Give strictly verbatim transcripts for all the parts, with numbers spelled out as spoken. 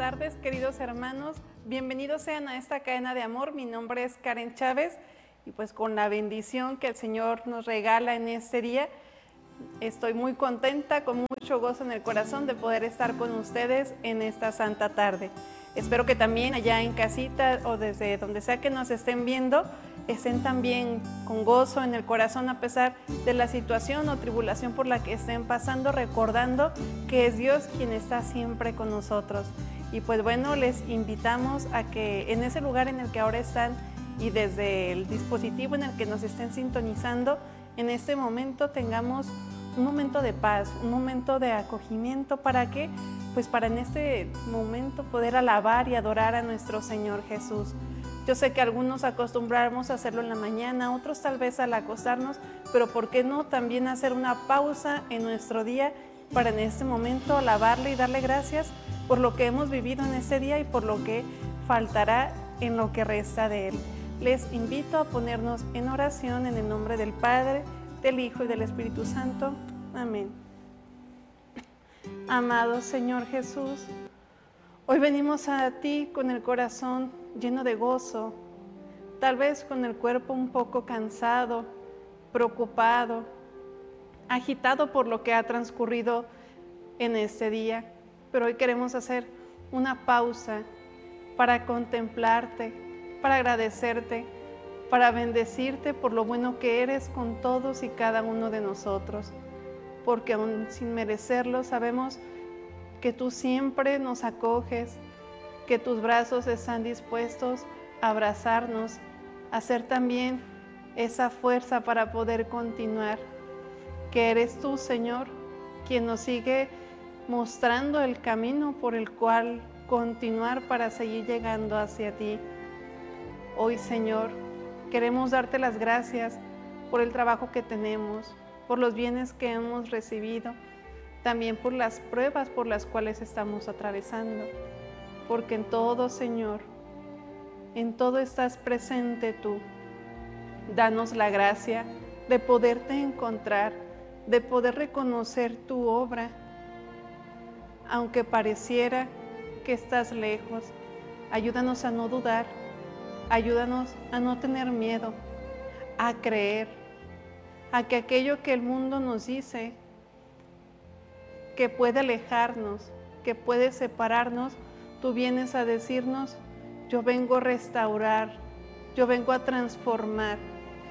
tardes, queridos hermanos. Bienvenidos sean a esta cadena de amor. Mi nombre es Karen Chávez y pues con la bendición que el Señor nos regala en este día, estoy muy contenta, con mucho gozo en el corazón de poder estar con ustedes en esta santa tarde. Espero que también allá en casita o desde donde sea que nos estén viendo, estén también con gozo en el corazón a pesar de la situación o tribulación por la que estén pasando, recordando que es Dios quien está siempre con nosotros. Y pues bueno, les invitamos a que en ese lugar en el que ahora están y desde el dispositivo en el que nos estén sintonizando, en este momento tengamos un momento de paz, un momento de acogimiento. ¿Para qué? Pues para en este momento poder alabar y adorar a nuestro Señor Jesús. Yo sé que algunos acostumbramos a hacerlo en la mañana, otros tal vez al acostarnos, pero ¿por qué no también hacer una pausa en nuestro día para en este momento alabarle y darle gracias por lo que hemos vivido en este día y por lo que faltará en lo que resta de él? Les invito a ponernos en oración en el nombre del Padre, del Hijo y del Espíritu Santo. Amén. Amado Señor Jesús, hoy venimos a ti con el corazón lleno de gozo, tal vez con el cuerpo un poco cansado, preocupado, agitado por lo que ha transcurrido en este día. Pero hoy queremos hacer una pausa para contemplarte, para agradecerte, para bendecirte por lo bueno que eres con todos y cada uno de nosotros. Porque aún sin merecerlo sabemos que tú siempre nos acoges, que tus brazos están dispuestos a abrazarnos, a ser también esa fuerza para poder continuar. Que eres tú, Señor, quien nos sigue mostrando el camino por el cual continuar para seguir llegando hacia ti. Hoy, Señor, queremos darte las gracias por el trabajo que tenemos, por los bienes que hemos recibido, también por las pruebas por las cuales estamos atravesando, porque en todo, Señor, en todo estás presente tú. Danos la gracia de poderte encontrar, de poder reconocer tu obra, aunque pareciera que estás lejos. Ayúdanos a no dudar, ayúdanos a no tener miedo, a creer, a que aquello que el mundo nos dice que puede alejarnos, que puede separarnos, tú vienes a decirnos: yo vengo a restaurar, yo vengo a transformar,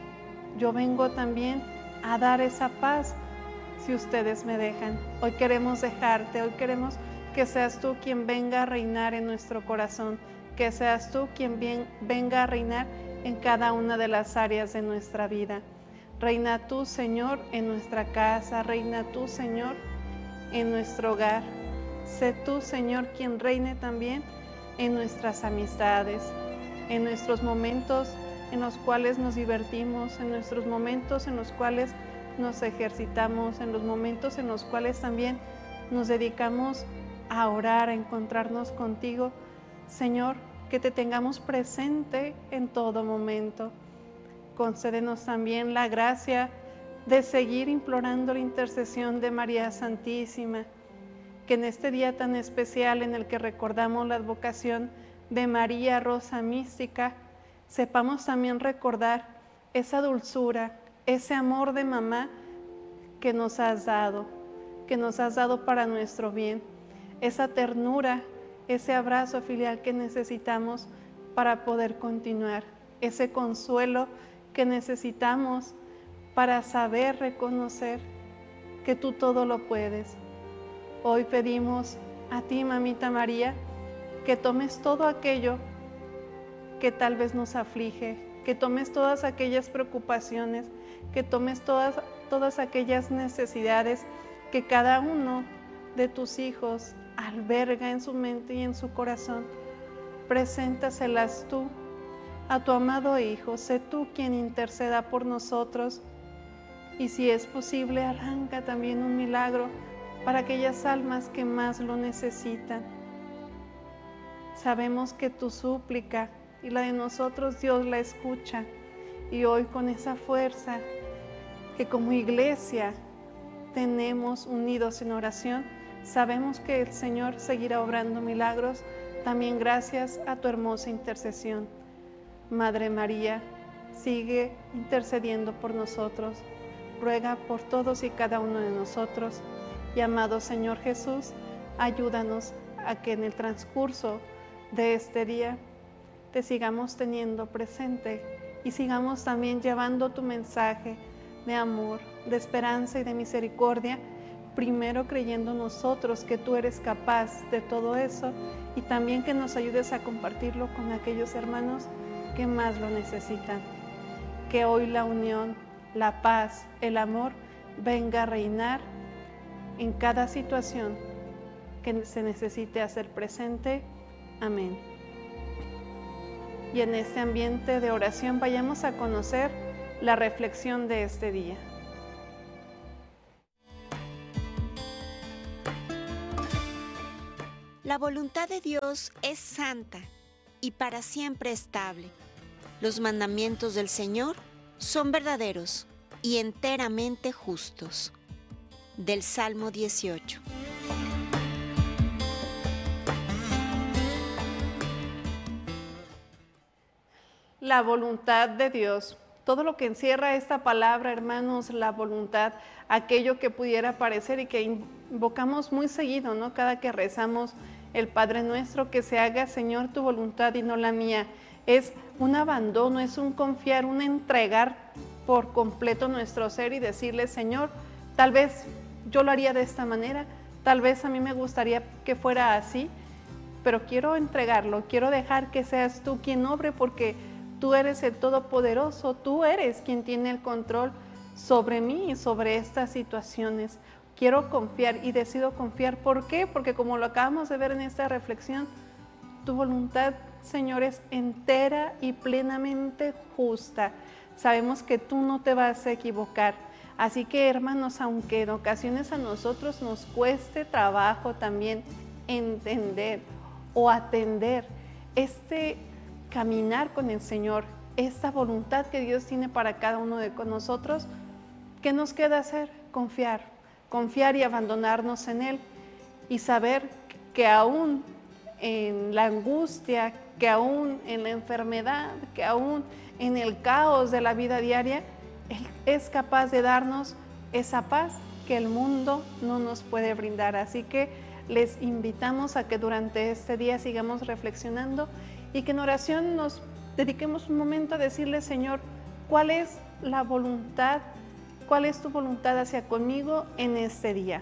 yo vengo también a dar esa paz si ustedes me dejan. Hoy queremos dejarte, hoy queremos que seas tú quien venga a reinar en nuestro corazón, que seas tú quien bien, venga a reinar en cada una de las áreas de nuestra vida. Reina tú, Señor, en nuestra casa, reina tú, Señor, en nuestro hogar. Sé tú, Señor, quien reine también en nuestras amistades, en nuestros momentos en los cuales nos divertimos, en nuestros momentos en los cuales nos ejercitamos, en los momentos en los cuales también nos dedicamos a orar, a encontrarnos contigo. Señor, que te tengamos presente en todo momento. Concédenos también la gracia de seguir implorando la intercesión de María Santísima, que en este día tan especial en el que recordamos la advocación de María Rosa Mística, sepamos también recordar esa dulzura, ese amor de mamá que nos has dado, que nos has dado para nuestro bien, esa ternura, ese abrazo filial que necesitamos para poder continuar, ese consuelo que necesitamos para saber reconocer que tú todo lo puedes. Hoy pedimos a ti, Mamita María, que tomes todo aquello que tal vez nos aflige, que tomes todas aquellas preocupaciones, que tomes todas, todas aquellas necesidades que cada uno de tus hijos alberga en su mente y en su corazón. Preséntaselas tú a tu amado Hijo, sé tú quien interceda por nosotros, y si es posible, arranca también un milagro para aquellas almas que más lo necesitan. Sabemos que tu súplica y la de nosotros Dios la escucha, y hoy con esa fuerza que como iglesia tenemos unidos en oración, sabemos que el Señor seguirá obrando milagros también gracias a tu hermosa intercesión. Madre María, sigue intercediendo por nosotros. Ruega por todos y cada uno de nosotros. Y amado Señor Jesús, ayúdanos a que en el transcurso de este día te sigamos teniendo presente y sigamos también llevando tu mensaje de amor, de esperanza y de misericordia, primero creyendo nosotros que tú eres capaz de todo eso y también que nos ayudes a compartirlo con aquellos hermanos que más lo necesitan. Que hoy la unión, la paz, el amor venga a reinar en cada situación que se necesite hacer presente. Amén. Y en este ambiente de oración vayamos a conocer la reflexión de este día. La voluntad de Dios es santa y para siempre estable. Los mandamientos del Señor son verdaderos y enteramente justos. Del Salmo dieciocho. La voluntad de Dios. Todo lo que encierra esta palabra, hermanos, la voluntad, aquello que pudiera parecer y que invocamos muy seguido, ¿no? Cada que rezamos el Padre Nuestro, que se haga, Señor, tu voluntad y no la mía. Es un abandono, es un confiar, un entregar por completo nuestro ser y decirle, Señor, tal vez yo lo haría de esta manera, tal vez a mí me gustaría que fuera así, pero quiero entregarlo, quiero dejar que seas tú quien obre porque tú eres el Todopoderoso, tú eres quien tiene el control sobre mí y sobre estas situaciones. Quiero confiar y decido confiar. ¿Por qué? Porque como lo acabamos de ver en esta reflexión, tu voluntad, Señor, es entera y plenamente justa. Sabemos que tú no te vas a equivocar. Así que, hermanos, aunque en ocasiones a nosotros nos cueste trabajo también entender o atender este caminar con el Señor, esta voluntad que Dios tiene para cada uno de nosotros, ¿qué nos queda hacer? Confiar, confiar y abandonarnos en Él y saber que aún en la angustia, que aún en la enfermedad, que aún en el caos de la vida diaria, Él es capaz de darnos esa paz que el mundo no nos puede brindar. Así que les invitamos a que durante este día sigamos reflexionando y que en oración nos dediquemos un momento a decirle, Señor, ¿cuál es la voluntad? ¿Cuál es tu voluntad hacia conmigo en este día?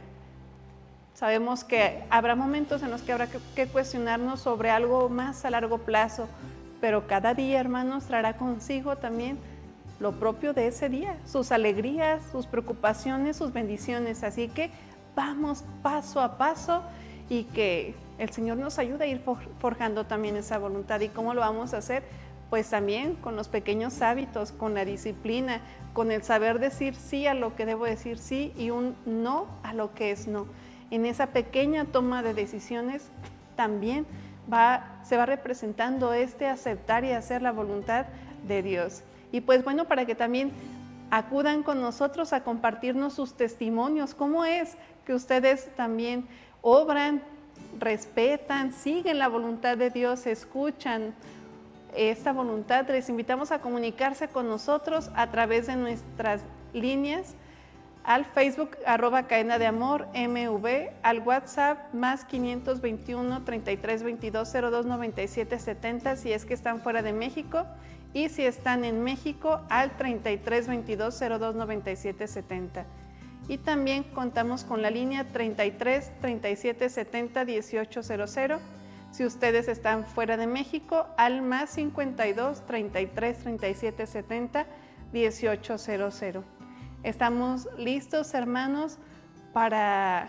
Sabemos que habrá momentos en los que habrá que cuestionarnos sobre algo más a largo plazo, pero cada día, hermanos, traerá consigo también lo propio de ese día, sus alegrías, sus preocupaciones, sus bendiciones. Así que vamos paso a paso y que el Señor nos ayude a ir forjando también esa voluntad. ¿Y cómo lo vamos a hacer? Pues también con los pequeños hábitos, con la disciplina, con el saber decir sí a lo que debo decir sí y un no a lo que es no. En esa pequeña toma de decisiones también va, se va representando este aceptar y hacer la voluntad de Dios. Y pues bueno, para que también acudan con nosotros a compartirnos sus testimonios, cómo es que ustedes también obran, respetan, siguen la voluntad de Dios, escuchan esta voluntad. Les invitamos a comunicarse con nosotros a través de nuestras líneas, al Facebook, arroba Cadena de Amor, M V, al WhatsApp, más quinientos veintiuno, treinta y tres, veintidós, cero dos, noventa y siete, setenta, si es que están fuera de México, y si están en México, al treinta y tres, veintidós, cero dos, noventa y siete, setenta. Y también contamos con la línea treinta y tres, treinta y siete, setenta, dieciocho cero cero. Si ustedes están fuera de México, al más cincuenta y dos, treinta y tres, treinta y siete, setenta, dieciocho cero cero. Estamos listos, hermanos, para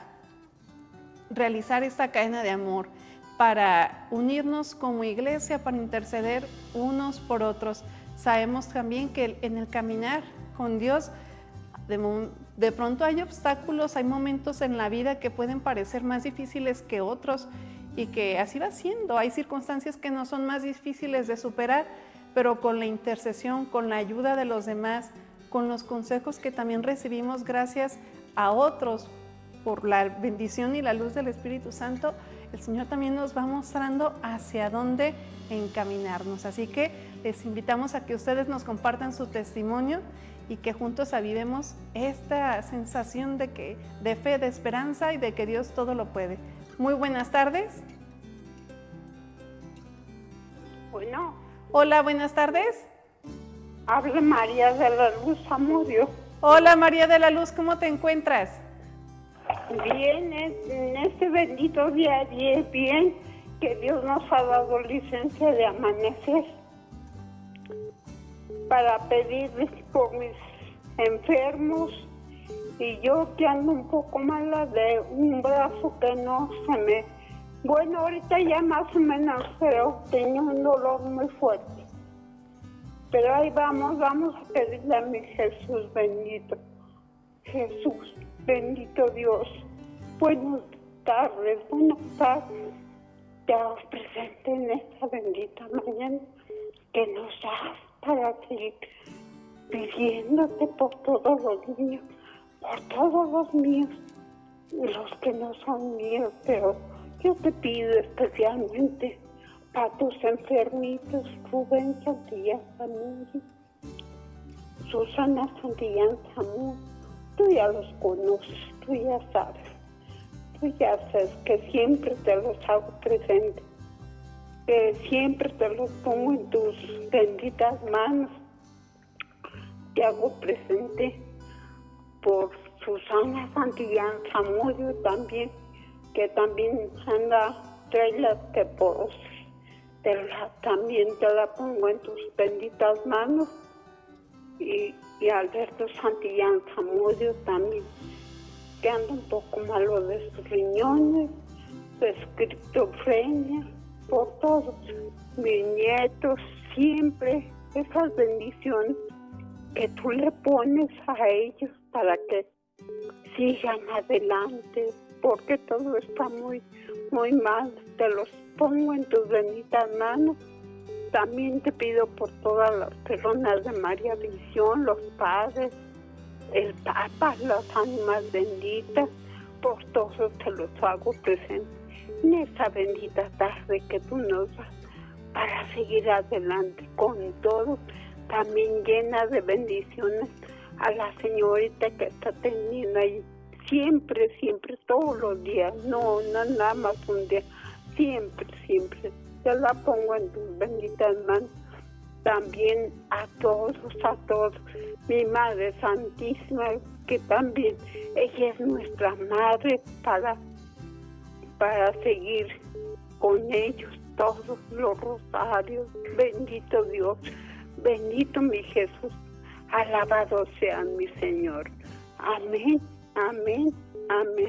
realizar esta cadena de amor, para unirnos como iglesia, para interceder unos por otros. Sabemos también que en el caminar con Dios, de, de pronto hay obstáculos, hay momentos en la vida que pueden parecer más difíciles que otros y que así va siendo. Hay circunstancias que no son más difíciles de superar, pero con la intercesión, con la ayuda de los demás, con los consejos que también recibimos gracias a otros por la bendición y la luz del Espíritu Santo, el Señor también nos va mostrando hacia dónde encaminarnos. Así que les invitamos a que ustedes nos compartan su testimonio y que juntos avivemos esta sensación de, que, de fe, de esperanza y de que Dios todo lo puede. Muy buenas tardes. Bueno. Hola, buenas tardes. Habla María de la Luz Zamudio. Hola María de la Luz, ¿cómo te encuentras? Bien, en este bendito día diez, bien, que Dios nos ha dado licencia de amanecer para pedirles por mis enfermos y yo que ando un poco mala de un brazo que no se me... Bueno, ahorita ya más o menos, pero tenía un dolor muy fuerte. Pero ahí vamos, vamos a pedirle a mi Jesús bendito. Jesús, bendito Dios. Buenas tardes, buenas tardes. Te hago presente en esta bendita mañana que nos das para seguir pidiéndote por todos los míos, por todos los míos, los que no son míos, pero yo te pido especialmente a tus enfermitos, Rubén Santillán Zamudio, Susana Santillán Zamudio. Tú ya los conoces, tú ya sabes, tú ya sabes que siempre te los hago presente, que siempre te los pongo en tus benditas manos. Te hago presente por Susana Santillán Zamudio también, que también anda, trae la osteoporosis. Te la, también te la pongo en tus benditas manos. Y, y Alberto Santillán Zamudio también, que anda un poco malo de sus riñones, de esquizofrenia, por todos mis nietos, siempre esas bendiciones que tú le pones a ellos para que sigan adelante, porque todo está muy, muy mal. Te los pongo en tus benditas manos. También te pido por todas las personas de María Visión, los padres, el Papa, las ánimas benditas, por todos te los hago presente en esta bendita tarde que tú nos das para seguir adelante con todo. También llena de bendiciones a la señorita que está teniendo ahí, siempre, siempre, todos los días, no, no nada más un día, siempre, siempre. Te la pongo en tus benditas manos. También a todos, a todos. Mi Madre Santísima, que también ella es nuestra madre para, para seguir con ellos todos los rosarios. Bendito Dios, bendito mi Jesús. Alabado sea mi Señor. Amén, amén, amén.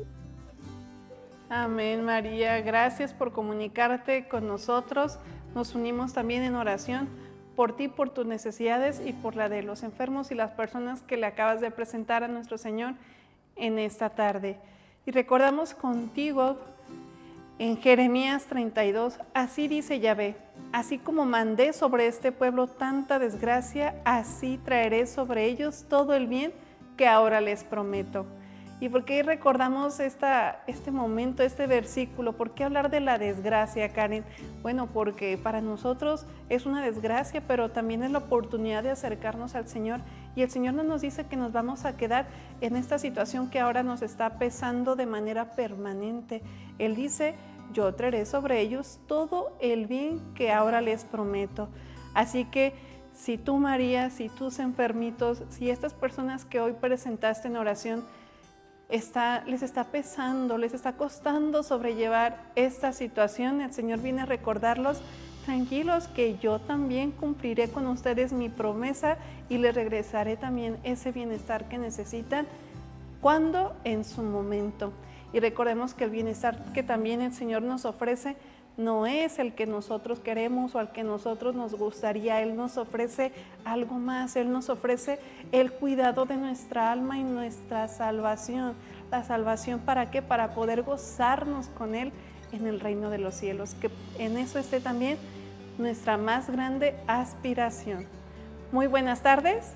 Amén, María. Gracias por comunicarte con nosotros. Nos unimos también en oración por ti, por tus necesidades y por la de los enfermos y las personas que le acabas de presentar a nuestro Señor en esta tarde. Y recordamos contigo en Jeremías treinta y dos, así dice Yahvé, así como mandé sobre este pueblo tanta desgracia, así traeré sobre ellos todo el bien que ahora les prometo. ¿Y por qué recordamos esta, este momento, este versículo? ¿Por qué hablar de la desgracia, Karen? Bueno, porque para nosotros es una desgracia, pero también es la oportunidad de acercarnos al Señor. Y el Señor no nos dice que nos vamos a quedar en esta situación que ahora nos está pesando de manera permanente. Él dice, yo traeré sobre ellos todo el bien que ahora les prometo. Así que si tú, María, si tus enfermitos, si estas personas que hoy presentaste en oración, Está, les está pesando, les está costando sobrellevar esta situación, el Señor viene a recordarlos, tranquilos, que yo también cumpliré con ustedes mi promesa y les regresaré también ese bienestar que necesitan, cuando en su momento. Y recordemos que el bienestar que también el Señor nos ofrece no es el que nosotros queremos o al que nosotros nos gustaría. Él nos ofrece algo más. Él nos ofrece el cuidado de nuestra alma y nuestra salvación. La salvación, ¿para qué? Para poder gozarnos con Él en el reino de los cielos. Que en eso esté también nuestra más grande aspiración. Muy buenas tardes.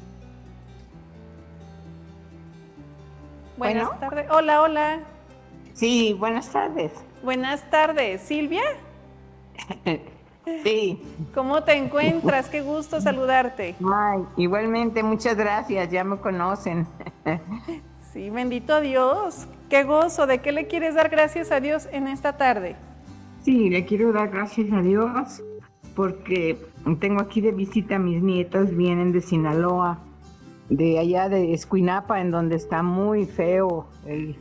Buenas Bueno. tardes. Hola, hola. Sí, buenas tardes. Buenas tardes, Silvia. Sí. ¿Cómo te encuentras? Qué gusto saludarte. Ay, igualmente, muchas gracias, ya me conocen. Sí, bendito Dios. Qué gozo. ¿De qué le quieres dar gracias a Dios en esta tarde? Sí, le quiero dar gracias a Dios porque tengo aquí de visita a mis nietas, vienen de Sinaloa, de allá de Escuinapa, en donde está muy feo el,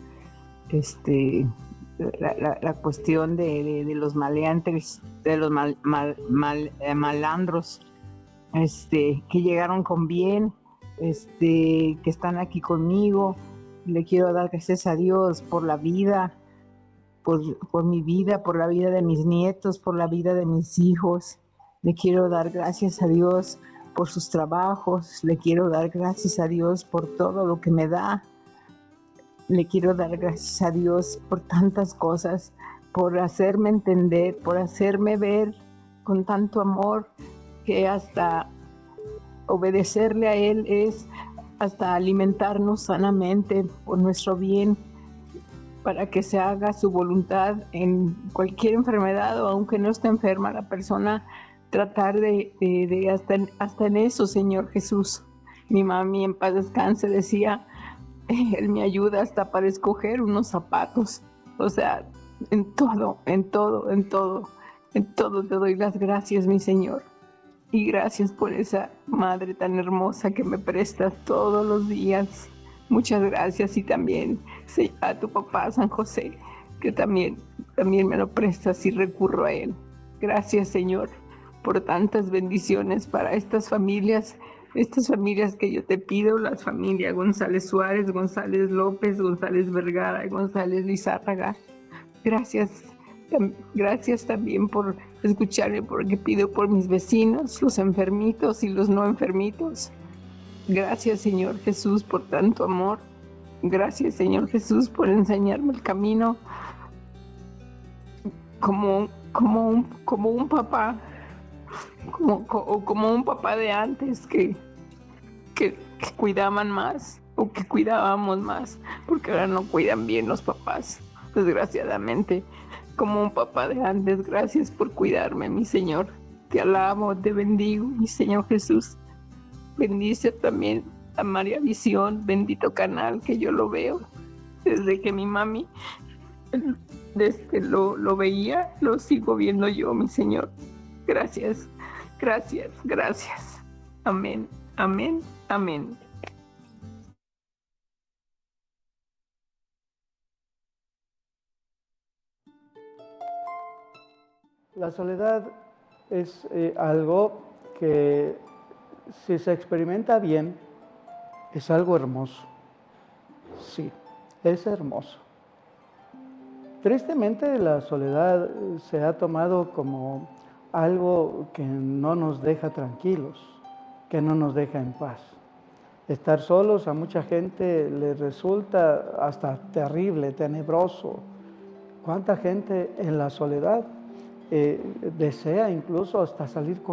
este, la, la, la cuestión de, de, de los maleantes, de los mal, mal, mal, eh, malandros, este, que llegaron con bien, este, que están aquí conmigo. Le quiero dar gracias a Dios por la vida, por, por mi vida, por la vida de mis nietos, por la vida de mis hijos. Le quiero dar gracias a Dios por sus trabajos, le quiero dar gracias a Dios por todo lo que me da. Le quiero dar gracias a Dios por tantas cosas, por hacerme entender, por hacerme ver con tanto amor, que hasta obedecerle a Él es hasta alimentarnos sanamente por nuestro bien, para que se haga su voluntad en cualquier enfermedad, o aunque no esté enferma la persona, tratar de, de, de hasta, en, hasta en eso, Señor Jesús. Mi mami, en paz descanse, decía, Él me ayuda hasta para escoger unos zapatos. O sea, en todo, en todo, en todo, en todo te doy las gracias, mi Señor. Y gracias por esa madre tan hermosa que me prestas todos los días. Muchas gracias. Y también a tu papá, San José, que también, también me lo prestas y recurro a él. Gracias, Señor, por tantas bendiciones para estas familias, estas familias que yo te pido, las familias González Suárez, González López, González Vergara y González Lizárraga. Gracias, gracias también por escucharme, porque pido por mis vecinos, los enfermitos y los no enfermitos. Gracias, Señor Jesús, por tanto amor. Gracias, Señor Jesús, por enseñarme el camino como, como, un, como un papá, como, como, como un papá de antes que, que, que cuidaban más, o que cuidábamos más, porque ahora no cuidan bien los papás, desgraciadamente. Como un papá de antes. Gracias por cuidarme, mi Señor. Te alabo, te bendigo, mi Señor Jesús. Bendice también a María Visión, bendito canal que yo lo veo. Desde que mi mami desde lo, lo veía, lo sigo viendo yo, mi Señor. Gracias, gracias, gracias. Amén, amén, amén. La soledad es eh, algo que, si se experimenta bien, es algo hermoso. Sí, es hermoso. Tristemente, la soledad se ha tomado como algo que no nos deja tranquilos, que no nos deja en paz. Estar solos a mucha gente le resulta hasta terrible, tenebroso. ¿Cuánta gente en la soledad Eh, desea incluso hasta salir con